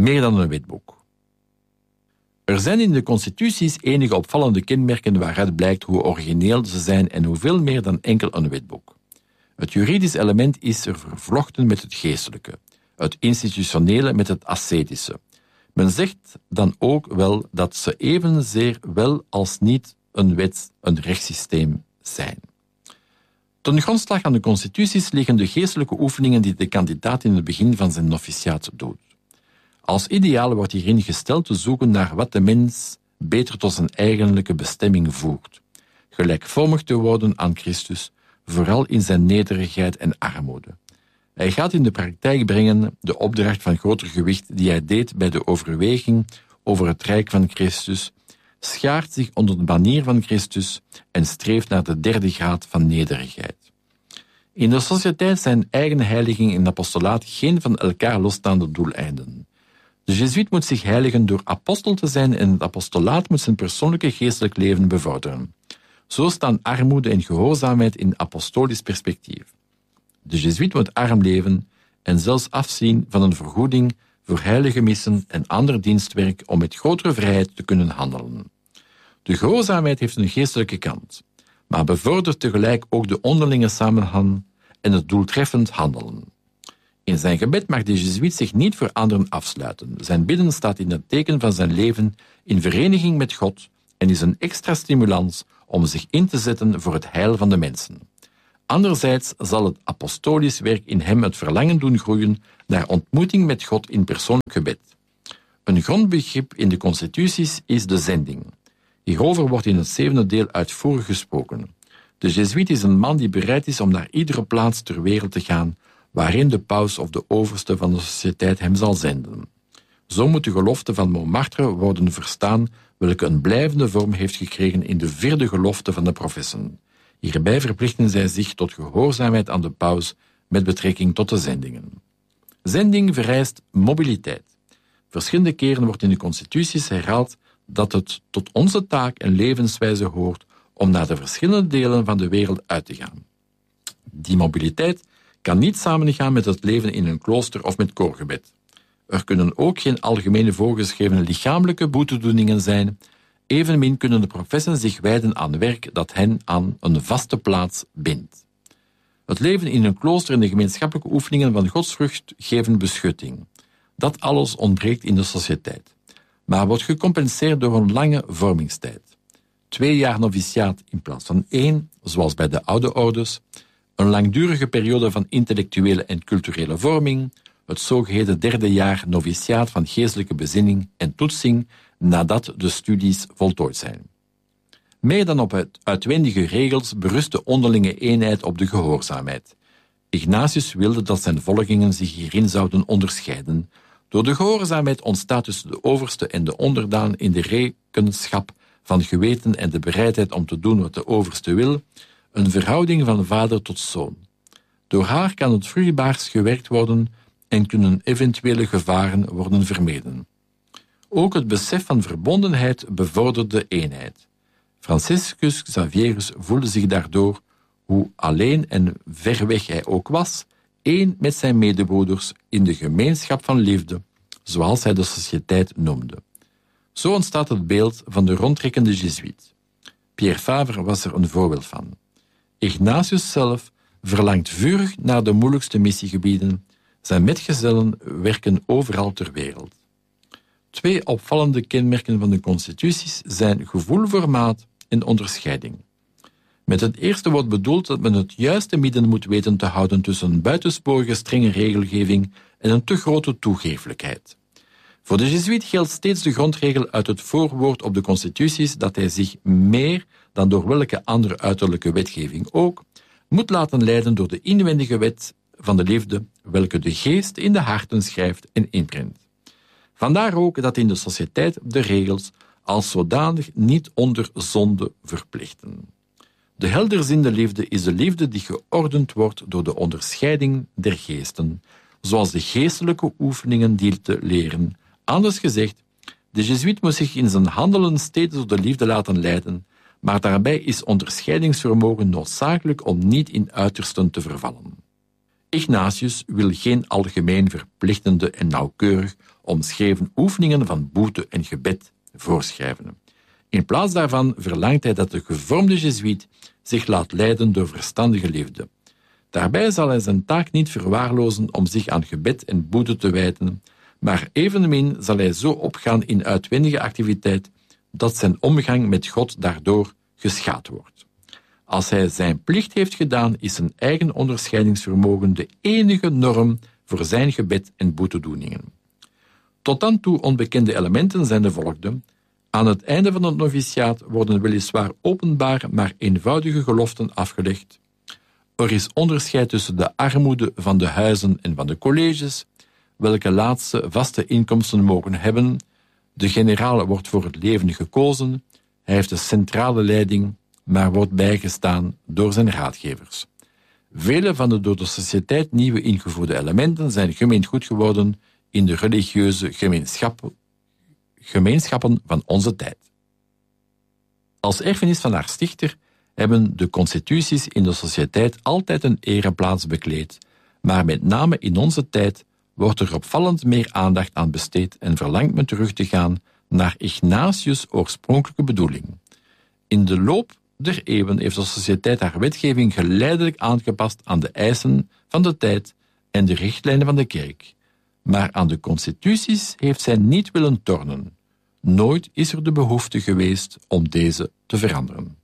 Meer dan een wetboek. Er zijn in de constituties enige opvallende kenmerken waaruit blijkt hoe origineel ze zijn en hoeveel meer dan enkel een wetboek. Het juridisch element is er vervlochten met het geestelijke, het institutionele met het ascetische. Men zegt dan ook wel dat ze evenzeer wel als niet een wet, een rechtssysteem zijn. Ten grondslag aan de constituties liggen de geestelijke oefeningen die de kandidaat in het begin van zijn noviciaat doet. Als ideaal wordt hierin gesteld te zoeken naar wat de mens beter tot zijn eigenlijke bestemming voert. Gelijkvormig te worden aan Christus, vooral in zijn nederigheid en armoede. Hij gaat in de praktijk brengen de opdracht van groter gewicht die hij deed bij de overweging over het rijk van Christus, schaart zich onder de banier van Christus en streeft naar de derde graad van nederigheid. In de sociëteit zijn eigenheiliging en apostolaat geen van elkaar losstaande doeleinden. De Jezuïet moet zich heiligen door apostel te zijn en het apostolaat moet zijn persoonlijke geestelijk leven bevorderen. Zo staan armoede en gehoorzaamheid in apostolisch perspectief. De Jezuïet moet arm leven en zelfs afzien van een vergoeding voor heilige missen en ander dienstwerk om met grotere vrijheid te kunnen handelen. De gehoorzaamheid heeft een geestelijke kant, maar bevordert tegelijk ook de onderlinge samenhang en het doeltreffend handelen. In zijn gebed mag de Jezuïet zich niet voor anderen afsluiten. Zijn bidden staat in het teken van zijn leven in vereniging met God en is een extra stimulans om zich in te zetten voor het heil van de mensen. Anderzijds zal het apostolisch werk in hem het verlangen doen groeien naar ontmoeting met God in persoonlijk gebed. Een grondbegrip in de constituties is de zending. Hierover wordt in het 7e deel uitvoerig gesproken. De Jezuïet is een man die bereid is om naar iedere plaats ter wereld te gaan waarin de paus of de overste van de sociëteit hem zal zenden. Zo moet de gelofte van Montmartre worden verstaan, welke een blijvende vorm heeft gekregen in de 4e gelofte van de professen. Hierbij verplichten zij zich tot gehoorzaamheid aan de paus met betrekking tot de zendingen. Zending vereist mobiliteit. Verschillende keren wordt in de constituties herhaald dat het tot onze taak en levenswijze hoort om naar de verschillende delen van de wereld uit te gaan. Die mobiliteit kan niet samengaan met het leven in een klooster of met koorgebed. Er kunnen ook geen algemene voorgeschreven lichamelijke boetedoeningen zijn. Evenmin kunnen de professen zich wijden aan werk dat hen aan een vaste plaats bindt. Het leven in een klooster en de gemeenschappelijke oefeningen van godsvrucht geven beschutting. Dat alles ontbreekt in de sociëteit, maar wordt gecompenseerd door een lange vormingstijd. 2 jaar noviciaat in plaats van 1, zoals bij de oude ordes, een langdurige periode van intellectuele en culturele vorming, het zogeheten 3e jaar noviciaat van geestelijke bezinning en toetsing nadat de studies voltooid zijn. Meer dan op het uitwendige regels berust de onderlinge eenheid op de gehoorzaamheid. Ignatius wilde dat zijn volgelingen zich hierin zouden onderscheiden. Door de gehoorzaamheid ontstaat tussen de overste en de onderdaan in de rekenschap van geweten en de bereidheid om te doen wat de overste wil, een verhouding van vader tot zoon. Door haar kan het vruchtbaarst gewerkt worden en kunnen eventuele gevaren worden vermeden. Ook het besef van verbondenheid bevordert de eenheid. Franciscus Xavierus voelde zich daardoor, hoe alleen en ver weg hij ook was, één met zijn medebroeders in de gemeenschap van liefde, zoals hij de sociëteit noemde. Zo ontstaat het beeld van de rondtrekkende Jezuïet. Pierre Fabre was er een voorbeeld van. Ignatius zelf verlangt vurig naar de moeilijkste missiegebieden. Zijn metgezellen werken overal ter wereld. 2 opvallende kenmerken van de constituties zijn gevoel voor maat en onderscheiding. Met het eerste wordt bedoeld dat men het juiste midden moet weten te houden tussen een buitensporige strenge regelgeving en een te grote toegeeflijkheid. Voor de Jezuïet geldt steeds de grondregel uit het voorwoord op de constituties dat hij zich meer dan door welke andere uiterlijke wetgeving ook moet laten leiden door de inwendige wet van de liefde, welke de geest in de harten schrijft en inprint. Vandaar ook dat in de sociëteit de regels als zodanig niet onder zonde verplichten. De helderziende liefde is de liefde die geordend wordt door de onderscheiding der geesten, zoals de geestelijke oefeningen die te leren. Anders gezegd, de Jezuïet moet zich in zijn handelen steeds door de liefde laten leiden, maar daarbij is onderscheidingsvermogen noodzakelijk om niet in uitersten te vervallen. Ignatius wil geen algemeen verplichtende en nauwkeurig omschreven oefeningen van boete en gebed voorschrijven. In plaats daarvan verlangt hij dat de gevormde Jezuïet zich laat leiden door verstandige liefde. Daarbij zal hij zijn taak niet verwaarlozen om zich aan gebed en boete te wijden, maar evenmin zal hij zo opgaan in uitwendige activiteit dat zijn omgang met God daardoor geschaad wordt. Als hij zijn plicht heeft gedaan, is zijn eigen onderscheidingsvermogen de enige norm voor zijn gebed en boetedoeningen. Tot dan toe onbekende elementen zijn de volgende. Aan het einde van het noviciaat worden weliswaar openbaar maar eenvoudige geloften afgelegd. Er is onderscheid tussen de armoede van de huizen en van de colleges, welke laatste vaste inkomsten mogen hebben. De generaal wordt voor het leven gekozen, hij heeft de centrale leiding, maar wordt bijgestaan door zijn raadgevers. Vele van de door de sociëteit nieuwe ingevoerde elementen zijn gemeengoed geworden in de religieuze gemeenschappen van onze tijd. Als erfenis van haar stichter hebben de constituties in de sociëteit altijd een ereplaats bekleed, maar met name in onze tijd wordt er opvallend meer aandacht aan besteed en verlangt men terug te gaan naar Ignatius' oorspronkelijke bedoeling. In de loop der eeuwen heeft de sociëteit haar wetgeving geleidelijk aangepast aan de eisen van de tijd en de richtlijnen van de kerk. Maar aan de constituties heeft zij niet willen tornen. Nooit is er de behoefte geweest om deze te veranderen.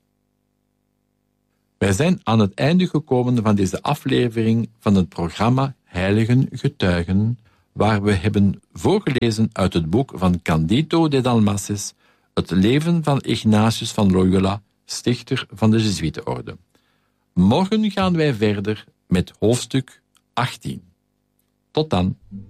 Wij zijn aan het einde gekomen van deze aflevering van het programma Heiligen Getuigen, waar we hebben voorgelezen uit het boek van Candido de Dalmases, Het leven van Ignatius van Loyola, stichter van de Jezuïetenorde. Morgen gaan wij verder met hoofdstuk 18. Tot dan.